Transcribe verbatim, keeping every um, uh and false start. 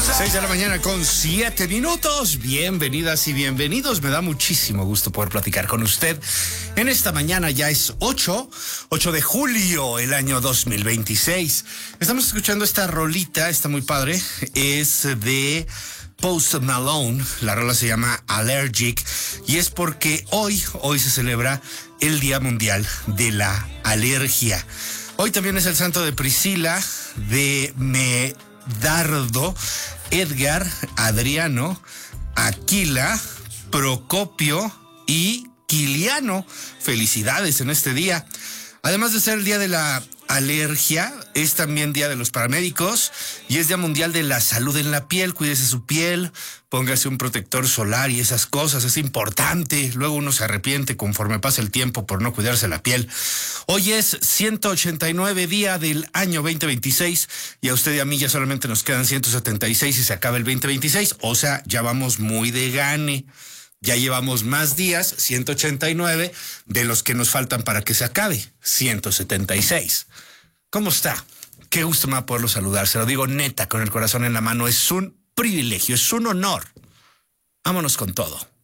seis de la mañana con siete minutos. Bienvenidas y bienvenidos. Me da muchísimo gusto poder platicar con usted. En esta mañana ya es ocho de julio, el año dos mil veintiséis. Estamos escuchando esta rolita, está muy padre. Es de Post Malone. La rola se llama Allergic y es porque hoy, hoy se celebra el Día Mundial de la Alergia. Hoy también es el santo de Priscila, de Medardo, Edgar, Adriano, Aquila, Procopio y Quiliano. Felicidades en este día. Además de ser el Día de la Alergia, es también Día de los Paramédicos y es Día Mundial de la Salud en la Piel. Cuídese su piel, póngase un protector solar y esas cosas, es importante. Luego uno se arrepiente conforme pasa el tiempo por no cuidarse la piel. Hoy es ciento ochenta y nueve día del año veinte veintiséis y a usted y a mí ya solamente nos quedan ciento setenta y seis y se acaba el veinte veintiséis, o sea, ya vamos muy de gane. Ya llevamos más días, ciento ochenta y nueve, de los que nos faltan para que se acabe, ciento setenta y seis. ¿Cómo está? Qué gusto me va a poderlo saludar. Se lo digo neta, con el corazón en la mano. Es un privilegio, es un honor. Vámonos con todo.